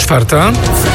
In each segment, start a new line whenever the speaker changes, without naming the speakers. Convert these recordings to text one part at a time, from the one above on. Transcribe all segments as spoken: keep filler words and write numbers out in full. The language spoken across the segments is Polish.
Czwarta.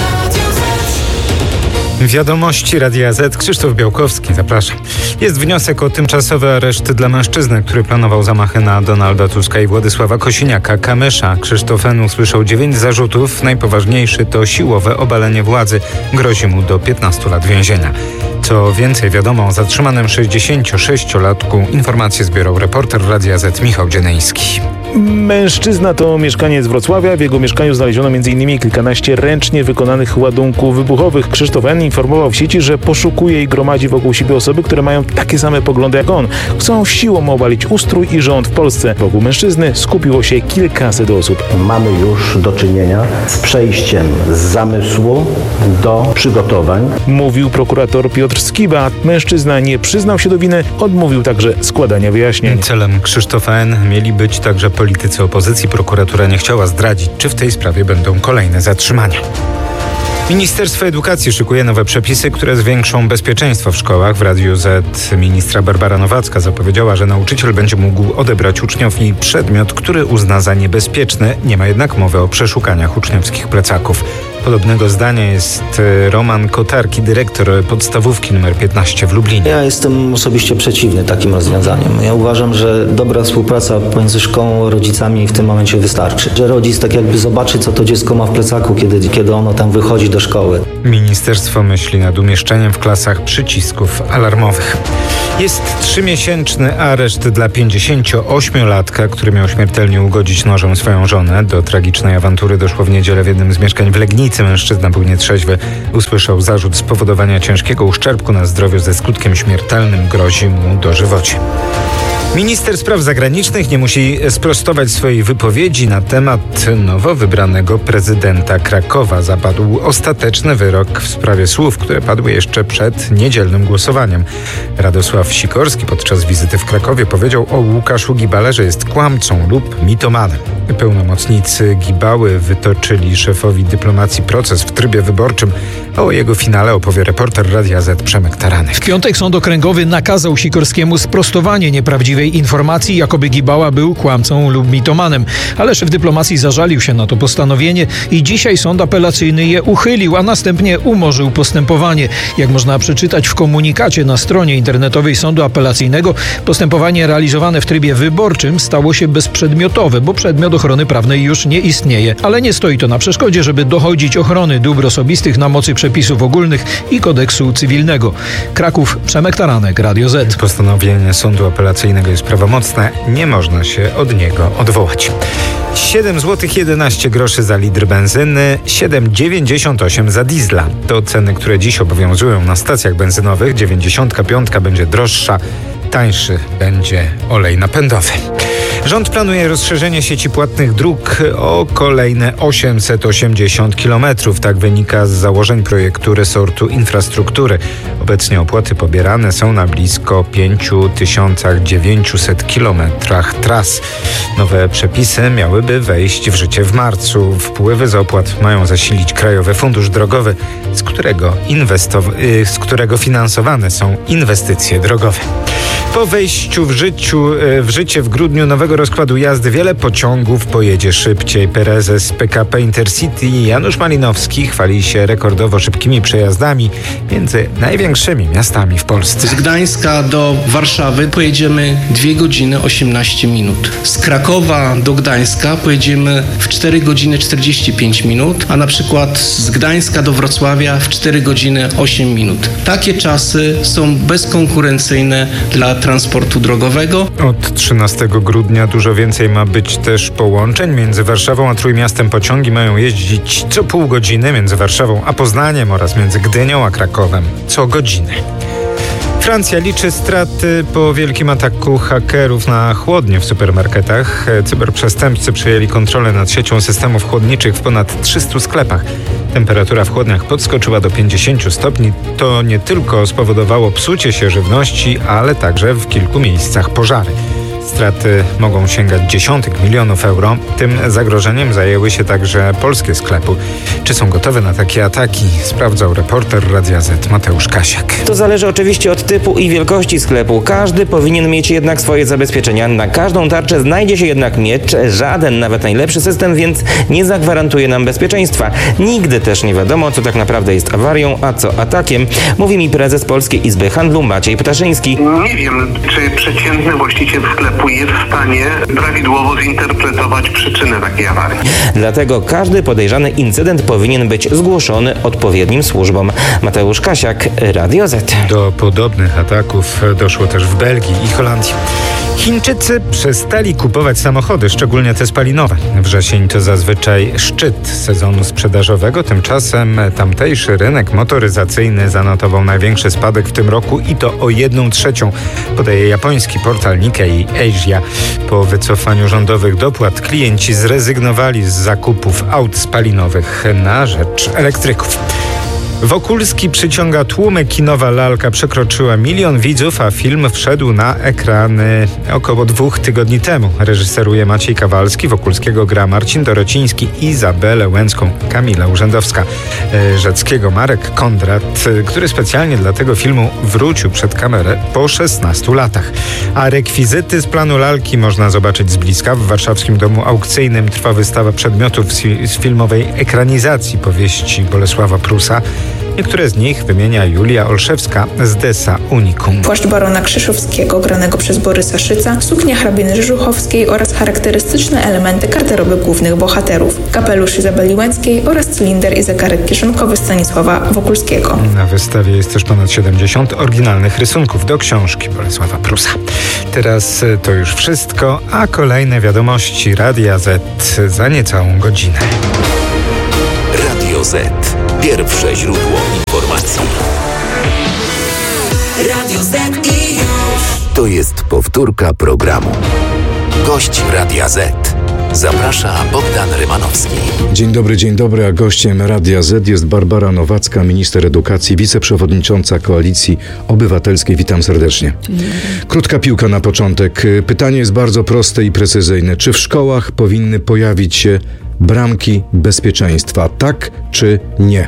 Wiadomości Radia Z. Krzysztof Białkowski, zapraszam. Jest wniosek o tymczasowy areszt dla mężczyzny, który planował zamachy na Donalda Tuska i Władysława Kosiniaka-Kamysza. Krzysztof N. usłyszał dziewięć zarzutów. Najpoważniejszy to siłowe obalenie władzy. Grozi mu do piętnastu lat więzienia. Co więcej wiadomo o zatrzymanym sześćdziesięciosześciolatku, informacje zbierał reporter Radia Z Michał Dzieneński.
Mężczyzna to mieszkaniec Wrocławia. W jego mieszkaniu znaleziono między innymi kilkanaście ręcznie wykonanych ładunków wybuchowych. Krzysztof N. informował w sieci, że poszukuje i gromadzi wokół siebie osoby, które mają takie same poglądy jak on. Chcą siłą obalić ustrój i rząd w Polsce. Wokół mężczyzny skupiło się kilkaset osób.
Mamy już do czynienia z przejściem z zamysłu do przygotowań.
Mówił prokurator Piotr Skiba. Mężczyzna nie przyznał się do winy, odmówił także składania wyjaśnień.
Celem Krzysztofa N. mieli być także politycy opozycji. Prokuratura nie chciała zdradzić, czy w tej sprawie będą kolejne zatrzymania. Ministerstwo Edukacji szykuje nowe przepisy, które zwiększą bezpieczeństwo w szkołach. W Radiu Z ministra Barbara Nowacka zapowiedziała, że nauczyciel będzie mógł odebrać uczniowi przedmiot, który uzna za niebezpieczny. Nie ma jednak mowy o przeszukaniach uczniowskich plecaków. Podobnego zdania jest Roman Kotarki, dyrektor podstawówki nr piętnaście w Lublinie.
Ja jestem osobiście przeciwny takim rozwiązaniom. Ja uważam, że dobra współpraca pomiędzy szkołą a rodzicami w tym momencie wystarczy. Że rodzic tak jakby zobaczy, co to dziecko ma w plecaku, kiedy, kiedy ono tam wychodzi do szkoły.
Ministerstwo myśli nad umieszczeniem w klasach przycisków alarmowych. Jest trzymiesięczny areszt dla pięćdziesięcioośmiolatka, który miał śmiertelnie ugodzić nożem swoją żonę. Do tragicznej awantury doszło w niedzielę w jednym z mieszkań w Legnicy. Mężczyzna był nietrzeźwy. Usłyszał zarzut spowodowania ciężkiego uszczerbku na zdrowiu ze skutkiem śmiertelnym. Grozi mu dożywocie. Minister spraw zagranicznych nie musi sprostować swojej wypowiedzi na temat nowo wybranego prezydenta Krakowa. Zapadł ostateczny wyrok w sprawie słów, które padły jeszcze przed niedzielnym głosowaniem. Radosław Sikorski podczas wizyty w Krakowie powiedział o Łukaszu Gibale, że jest kłamcą lub mitomanem. Pełnomocnicy Gibały wytoczyli szefowi dyplomacji proces w trybie wyborczym, a o jego finale opowie reporter Radia Z Przemek Taranek.
W piątek Sąd Okręgowy nakazał Sikorskiemu sprostowanie nieprawdziwej informacji, jakoby Gibała był kłamcą lub mitomanem. Ale szef dyplomacji zażalił się na to postanowienie i dzisiaj sąd apelacyjny je uchylił, a następnie umorzył postępowanie. Jak można przeczytać w komunikacie na stronie internetowej Sądu Apelacyjnego, postępowanie realizowane w trybie wyborczym stało się bezprzedmiotowe, bo przedmiot ochrony prawnej już nie istnieje. Ale nie stoi to na przeszkodzie, żeby dochodzić ochrony dóbr osobistych na mocy przepisów ogólnych i kodeksu cywilnego. Kraków, Przemek Taranek, Radio Z.
Postanowienie Sądu Apelacyjnego jest prawomocne, nie można się od niego odwołać. siedem złotych jedenaście groszy za litr benzyny, siedem dziewięćdziesiąt osiem za diesla. To ceny, które dziś obowiązują na stacjach benzynowych. dziewięćdziesiątka piątka będzie droższa, tańszy będzie olej napędowy. Rząd planuje rozszerzenie sieci płatnych dróg o kolejne osiemset osiemdziesiąt kilometrów. Tak wynika z założeń projektu resortu infrastruktury. Obecnie opłaty pobierane są na blisko pięć tysięcy dziewięćset kilometrach tras. Nowe przepisy miałyby wejść w życie w marcu. Wpływy z opłat mają zasilić Krajowy Fundusz Drogowy, z którego, inwestow- z którego finansowane są inwestycje drogowe. Po wejściu w, życiu, w życie w grudniu nowego rozkładu jazdy wiele pociągów pojedzie szybciej. Prezes P K P Intercity Janusz Malinowski chwali się rekordowo szybkimi przejazdami między największymi miastami w Polsce.
Z Gdańska do Warszawy pojedziemy dwie godziny osiemnaście minut. Z Krakowa do Gdańska pojedziemy w cztery godziny czterdzieści pięć minut, a na przykład z Gdańska do Wrocławia w cztery godziny osiem minut. Takie czasy są bezkonkurencyjne dla transportu drogowego.
Od trzynastego grudnia dużo więcej ma być też połączeń. Między Warszawą a Trójmiastem pociągi mają jeździć co pół godziny, między Warszawą a Poznaniem oraz między Gdynią a Krakowem co godzinę. Francja liczy straty po wielkim ataku hakerów na chłodnie w supermarketach. Cyberprzestępcy przejęli kontrolę nad siecią systemów chłodniczych w ponad trzystu sklepach. Temperatura w chłodniach podskoczyła do pięćdziesięciu stopni. To nie tylko spowodowało psucie się żywności, ale także w kilku miejscach pożary. Straty mogą sięgać dziesiątek milionów euro. Tym zagrożeniem zajęły się także polskie sklepy. Czy są gotowe na takie ataki? Sprawdzał reporter Radia Z Mateusz Kasiak.
To zależy oczywiście od typu i wielkości sklepu. Każdy powinien mieć jednak swoje zabezpieczenia. Na każdą tarczę znajdzie się jednak miecz. Żaden, nawet najlepszy system, więc nie zagwarantuje nam bezpieczeństwa. Nigdy też nie wiadomo, co tak naprawdę jest awarią, a co atakiem. Mówi mi prezes Polskiej Izby Handlu Maciej Ptaszyński.
Nie wiem, czy przeciętny właściciel sklepu jest w stanie prawidłowo zinterpretować przyczynę takiej awarii.
Dlatego każdy podejrzany incydent powinien być zgłoszony odpowiednim służbom. Mateusz Kasiak, Radio Z.
Do podobnych ataków doszło też w Belgii i Holandii. Chińczycy przestali kupować samochody, szczególnie te spalinowe. Wrzesień to zazwyczaj szczyt sezonu sprzedażowego. Tymczasem tamtejszy rynek motoryzacyjny zanotował największy spadek w tym roku i to o jedną trzecią, podaje japoński portal Nikkei Asia. Po wycofaniu rządowych dopłat klienci zrezygnowali z zakupów aut spalinowych na rzecz elektryków. Wokulski przyciąga tłumy. Kinowa lalka przekroczyła milion widzów, a film wszedł na ekrany około dwóch tygodni temu. Reżyseruje Maciej Kawalski, Wokulskiego gra Marcin Dorociński, Izabelę Łęcką, Kamila Urzędowska, Rzeckiego Marek Kondrat, który specjalnie dla tego filmu wrócił przed kamerę po szesnastu latach. A rekwizyty z planu lalki można zobaczyć z bliska. W warszawskim domu aukcyjnym trwa wystawa przedmiotów z filmowej ekranizacji powieści Bolesława Prusa. Niektóre z nich wymienia Julia Olszewska z Dessa Unicum.
Płaszcz barona Krzyszowskiego, granego przez Borysa Szyca, suknia hrabiny Rzeżuchowskiej oraz charakterystyczne elementy garderoby głównych bohaterów. Kapelusz Izabeli Łęckiej oraz cylinder i zegarek kieszonkowy Stanisława Wokulskiego.
Na wystawie jest też ponad siedemdziesiąt oryginalnych rysunków do książki Bolesława Prusa. Teraz to już wszystko, a kolejne wiadomości Radia Z za niecałą godzinę.
Radio Z. Pierwsze źródło informacji. Radio Z i już. To jest powtórka programu. Gość Radia Z. Zaprasza Bogdan Rymanowski.
Dzień dobry, dzień dobry, a gościem Radia Z jest Barbara Nowacka, minister edukacji, wiceprzewodnicząca Koalicji Obywatelskiej. Witam serdecznie. Krótka piłka na początek. Pytanie jest bardzo proste i precyzyjne. Czy w szkołach powinny pojawić się bramki bezpieczeństwa? Tak czy nie?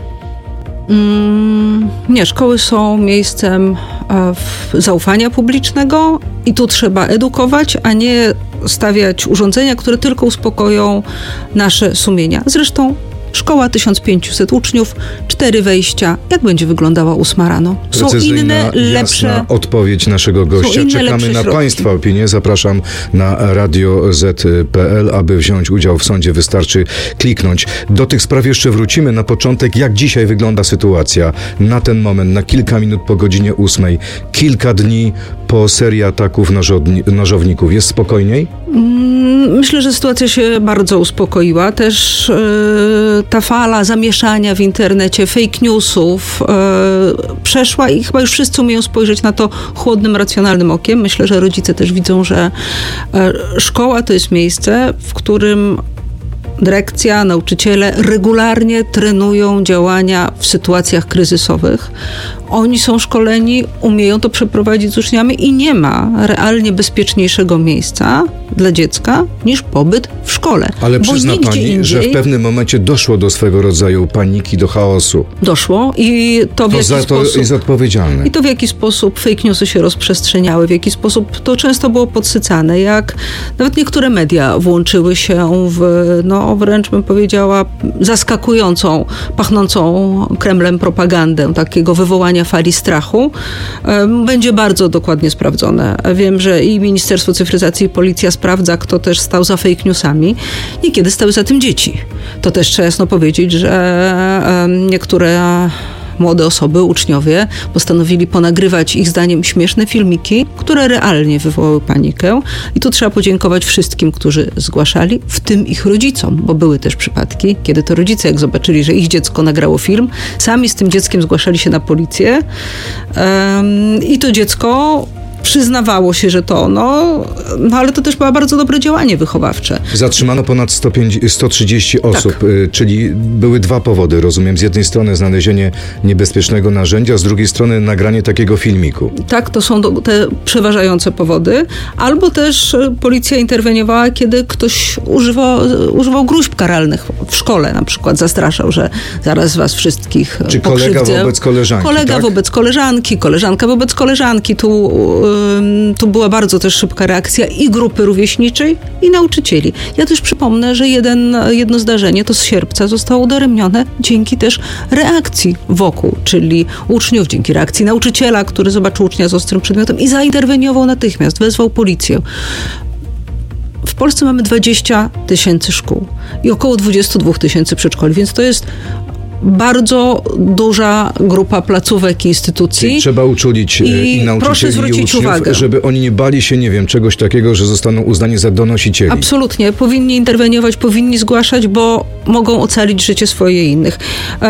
Mm, nie, szkoły są miejscem e, zaufania publicznego i tu trzeba edukować, a nie stawiać urządzenia, które tylko uspokoją nasze sumienia. Zresztą szkoła tysiąc pięćset uczniów, cztery wejścia. Jak będzie wyglądała ósma rano? Są inne, lepsze...
jasna odpowiedź naszego gościa.
Inne,
Czekamy na
środki.
Państwa opinię. Zapraszam na radio zet kropka pe el. Aby wziąć udział w sądzie, wystarczy kliknąć. Do tych spraw jeszcze wrócimy. Na początek, jak dzisiaj wygląda sytuacja na ten moment, na kilka minut po godzinie ósmej, kilka dni po serii ataków nożowni- nożowników. Jest spokojniej?
Myślę, że sytuacja się bardzo uspokoiła. Też yy, ta fala zamieszania w internecie, fake newsów yy, przeszła i chyba już wszyscy umieją spojrzeć na to chłodnym, racjonalnym okiem. Myślę, że rodzice też widzą, że yy, szkoła to jest miejsce, w którym dyrekcja, nauczyciele regularnie trenują działania w sytuacjach kryzysowych. Oni są szkoleni, umieją to przeprowadzić z uczniami i nie ma realnie bezpieczniejszego miejsca dla dziecka niż pobyt w szkole.
Ale przyzna pani,
indziej
że w pewnym momencie doszło do swego rodzaju paniki, do chaosu.
Doszło i to w
To
jaki
za to
sposób...
jest odpowiedzialne.
I to w jaki sposób fake newsy się rozprzestrzeniały, w jaki sposób to często było podsycane, jak nawet niektóre media włączyły się w, no wręcz bym powiedziała, zaskakującą, pachnącą Kremlem propagandę, takiego wywołania fali strachu. Będzie bardzo dokładnie sprawdzone. Wiem, że i Ministerstwo Cyfryzacji, i Policja sprawdza, kto też stał za fake newsami. Niekiedy stały za tym dzieci. To też trzeba jasno powiedzieć, że niektóre młode osoby, uczniowie postanowili ponagrywać ich zdaniem śmieszne filmiki, które realnie wywołały panikę. I tu trzeba podziękować wszystkim, którzy zgłaszali, w tym ich rodzicom, bo były też przypadki, kiedy to rodzice, jak zobaczyli, że ich dziecko nagrało film, sami z tym dzieckiem zgłaszali się na policję um, i to dziecko przyznawało się, że to ono, no ale to też było bardzo dobre działanie wychowawcze.
Zatrzymano ponad sto trzydzieści osób, tak. Czyli były dwa powody, rozumiem. Z jednej strony znalezienie niebezpiecznego narzędzia, z drugiej strony nagranie takiego filmiku.
Tak, to są te przeważające powody. Albo też policja interweniowała, kiedy ktoś używał, używał gróźb karalnych w szkole, na przykład zastraszał, że zaraz was wszystkich
Czy
pokrzywdzę.
kolega wobec koleżanki,
Kolega
tak?
wobec koleżanki, koleżanka wobec koleżanki. Tu, yy, tu była bardzo też szybka reakcja i grupy rówieśniczej, i nauczycieli. Ja też przypomnę, że jeden, jedno zdarzenie, to z sierpca, zostało udaremnione dzięki też reakcji wokół, czyli uczniów, dzięki reakcji nauczyciela, który zobaczył ucznia z ostrym przedmiotem i zainterweniował natychmiast, wezwał policję. W Polsce mamy dwadzieścia tysięcy szkół i około dwadzieścia dwa tysięcy przedszkoli, więc to jest bardzo duża grupa placówek i instytucji.
Czyli trzeba uczulić i, i nauczycieli i uczniów, uwagę. żeby oni nie bali się, nie wiem, czegoś takiego, że zostaną uznani za donosicieli.
Absolutnie. Powinni interweniować, powinni zgłaszać, bo mogą ocalić życie swoje i innych.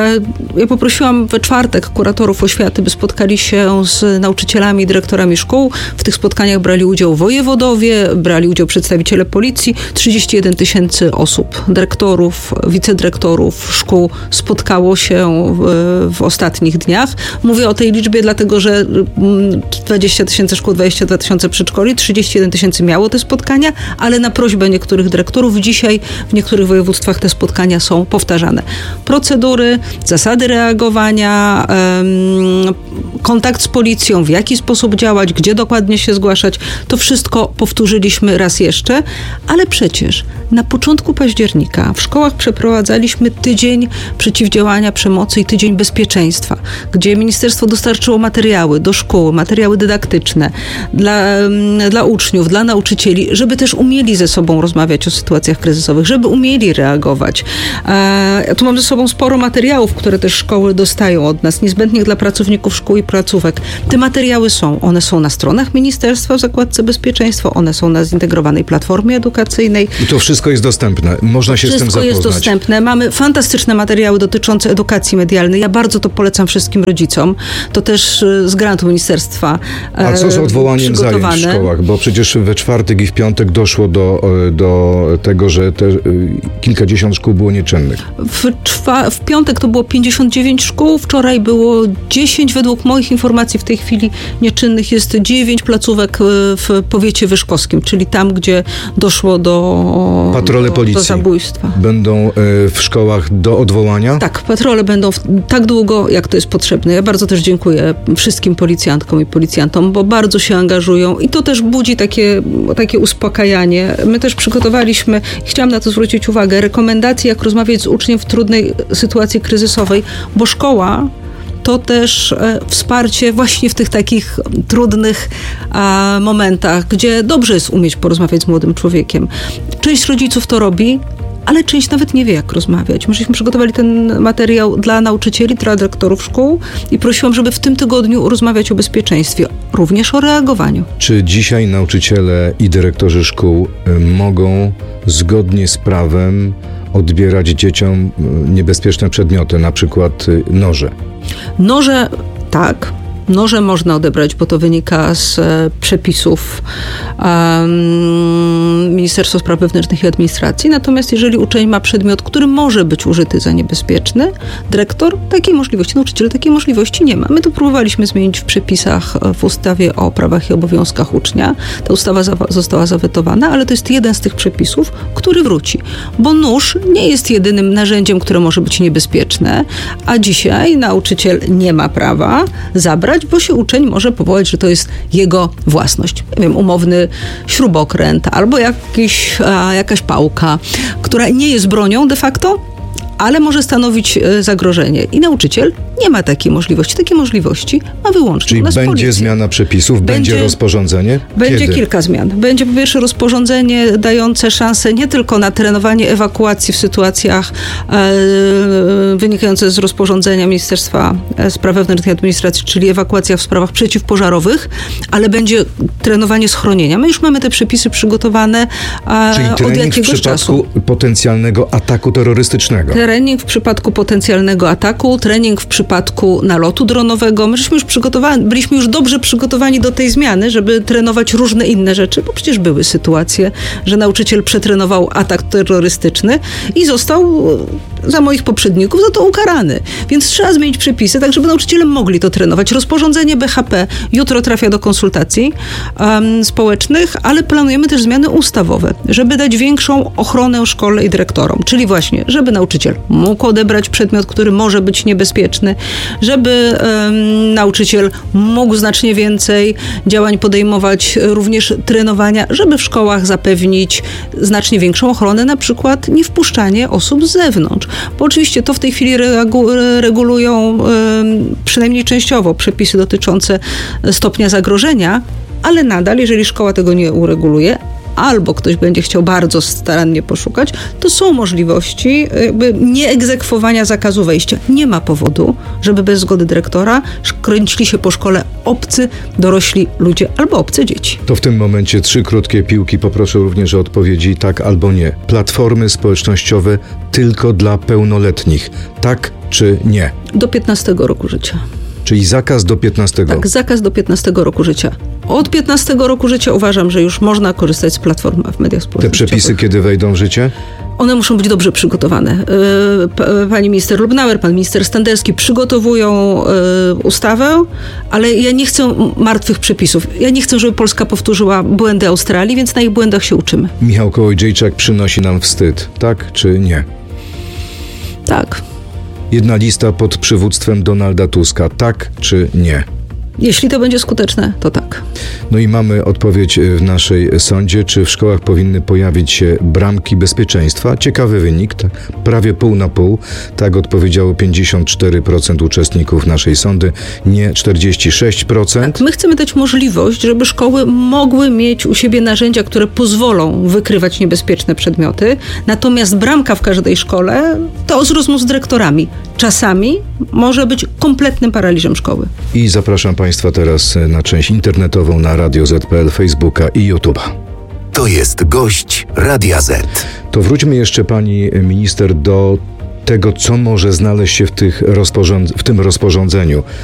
Ja poprosiłam we czwartek kuratorów oświaty, by spotkali się z nauczycielami i dyrektorami szkół. W tych spotkaniach brali udział wojewodowie, brali udział przedstawiciele policji. trzydzieści jeden tysięcy osób, dyrektorów, wicedyrektorów szkół spotkało się w, w ostatnich dniach. Mówię o tej liczbie dlatego, że dwadzieścia tysięcy szkół, dwadzieścia dwa tysiące przedszkoli, trzydzieści jeden tysięcy miało te spotkania, ale na prośbę niektórych dyrektorów dzisiaj w niektórych województwach te spotkania są powtarzane. Procedury, zasady reagowania, um, kontakt z policją, w jaki sposób działać, gdzie dokładnie się zgłaszać, to wszystko powtórzyliśmy raz jeszcze, ale przecież na początku października w szkołach przeprowadzaliśmy tydzień przeciwdziałania przemocy i tydzień bezpieczeństwa, gdzie ministerstwo dostarczyło materiały do szkół, materiały dydaktyczne dla, dla uczniów, dla nauczycieli, żeby też umieli ze sobą rozmawiać o sytuacjach kryzysowych, żeby umieli reagować. Ja tu mam ze sobą sporo materiałów, które też szkoły dostają od nas, niezbędnych dla pracowników szkół i placówek. Te materiały są, one są na stronach ministerstwa w zakładce bezpieczeństwa, one są na zintegrowanej platformie edukacyjnej.
I to wszystko jest dostępne, można się z tym zapoznać.
Wszystko jest dostępne. Mamy fantastyczne materiały dotyczące edukacji medialnej. Ja bardzo to polecam wszystkim rodzicom. To też z grantu ministerstwa
A co z odwołaniem zajęć w szkołach? Bo przecież we czwartek i w piątek doszło do, do tego, że te kilkadziesiąt szkół było nieczynnych.
W, czwa, w piątek to było pięćdziesiąt dziewięć szkół, wczoraj było dziesięć. Według moich informacji w tej chwili nieczynnych jest dziewięć placówek w powiecie wyszkowskim, czyli tam, gdzie doszło do,
Patrole
do,
policji
do zabójstwa.
Będą w szkołach do odwołania?
Tak, patrole będą w, tak długo, jak to jest potrzebne. Ja bardzo też dziękuję wszystkim policjantkom i policjantom, bo bardzo się angażują i to też budzi takie, takie uspokajanie. My też przygotowaliśmy, chciałam na to zwrócić uwagę, rekomendacje, jak rozmawiać z uczniem w trudnej sytuacji kryzysowej, bo szkoła to też e, wsparcie właśnie w tych takich trudnych e, momentach, gdzie dobrze jest umieć porozmawiać z młodym człowiekiem. Część rodziców to robi, ale część nawet nie wie, jak rozmawiać. Myśmy przygotowali ten materiał dla nauczycieli, dla dyrektorów szkół i prosiłam, żeby w tym tygodniu rozmawiać o bezpieczeństwie, również o reagowaniu.
Czy dzisiaj nauczyciele i dyrektorzy szkół y, mogą zgodnie z prawem odbierać dzieciom niebezpieczne przedmioty, na przykład y, noże?
Noże tak. Noże można odebrać, bo to wynika z e, przepisów um, Ministerstwa Spraw Wewnętrznych i Administracji. Natomiast jeżeli uczeń ma przedmiot, który może być użyty za niebezpieczny, dyrektor takiej możliwości, nauczyciel takiej możliwości nie ma. My to próbowaliśmy zmienić w przepisach w ustawie o prawach i obowiązkach ucznia. Ta ustawa za, została zawetowana, ale to jest jeden z tych przepisów, który wróci. Bo nóż nie jest jedynym narzędziem, które może być niebezpieczne, a dzisiaj nauczyciel nie ma prawa zabrać, bo się uczeń może powołać, że to jest jego własność. Nie wiem, umowny śrubokręt albo jakiś, a, jakaś pałka, która nie jest bronią de facto, ale może stanowić zagrożenie. I nauczyciel nie ma takiej możliwości. Takie możliwości ma wyłącznie
Czyli
u nas
będzie
policja.
zmiana przepisów, będzie, będzie rozporządzenie?
Będzie
Kiedy?
kilka zmian. Będzie po pierwsze rozporządzenie dające szansę nie tylko na trenowanie ewakuacji w sytuacjach e, wynikające z rozporządzenia Ministerstwa Spraw Wewnętrznych i Administracji, czyli ewakuacja w sprawach przeciwpożarowych, ale będzie trenowanie schronienia. My już mamy te przepisy przygotowane e,
Czyli
od
trening
jakiegoś
w przypadku
czasu.
potencjalnego ataku terrorystycznego.
trening w przypadku potencjalnego ataku, trening w przypadku nalotu dronowego. My żeśmy już przygotowani, byliśmy już dobrze przygotowani do tej zmiany, żeby trenować różne inne rzeczy, bo przecież były sytuacje, że nauczyciel przetrenował atak terrorystyczny i został za moich poprzedników za to ukarany. Więc trzeba zmienić przepisy, tak żeby nauczyciele mogli to trenować. Rozporządzenie B H P jutro trafia do konsultacji um, społecznych, ale planujemy też zmiany ustawowe, żeby dać większą ochronę szkole i dyrektorom. Czyli właśnie, żeby nauczyciel mógł odebrać przedmiot, który może być niebezpieczny, żeby um, nauczyciel mógł znacznie więcej działań podejmować, również trenowania, żeby w szkołach zapewnić znacznie większą ochronę, na przykład nie wpuszczanie osób z zewnątrz. Bo oczywiście to w tej chwili regu- regulują um, przynajmniej częściowo przepisy dotyczące stopnia zagrożenia, ale nadal, jeżeli szkoła tego nie ureguluje, albo ktoś będzie chciał bardzo starannie poszukać, to są możliwości jakby nieegzekwowania zakazu wejścia. Nie ma powodu, żeby bez zgody dyrektora kręcili się po szkole obcy dorośli ludzie albo obce dzieci.
To w tym momencie trzy krótkie piłki. Poproszę również o odpowiedzi tak albo nie. Platformy społecznościowe tylko dla pełnoletnich. Tak czy nie?
Do piętnastego roku życia.
Czyli zakaz do piętnastego.
Tak, zakaz do piętnastego roku życia. Od piętnastego roku życia uważam, że już można korzystać z platform w mediach społecznościowych.
Te przepisy kiedy wejdą w życie?
One muszą być dobrze przygotowane. Pani minister Lubnauer, pan minister Standerski przygotowują ustawę, ale ja nie chcę martwych przepisów. Ja nie chcę, żeby Polska powtórzyła błędy Australii, więc na ich błędach się uczymy.
Michał Kołodziejczak przynosi nam wstyd. Tak czy nie?
Tak.
Jedna lista pod przywództwem Donalda Tuska. Tak czy nie?
Jeśli to będzie skuteczne, to tak.
No i mamy odpowiedź w naszej sądzie, czy w szkołach powinny pojawić się bramki bezpieczeństwa. Ciekawy wynik, tak, prawie pół na pół. Tak odpowiedziało pięćdziesiąt cztery procent uczestników naszej sądy, nie czterdzieści sześć procent.
Tak, my chcemy dać możliwość, żeby szkoły mogły mieć u siebie narzędzia, które pozwolą wykrywać niebezpieczne przedmioty. Natomiast bramka w każdej szkole to z rozmów z dyrektorami. Czasami może być kompletnym paraliżem szkoły.
I zapraszam Państwa teraz na część internetową na Radio Z kropka P L, Facebooka i YouTube'a.
To jest gość Radia Z.
To wróćmy jeszcze, pani minister, do tego, co może znaleźć się w, tych rozporząd- w tym rozporządzeniu.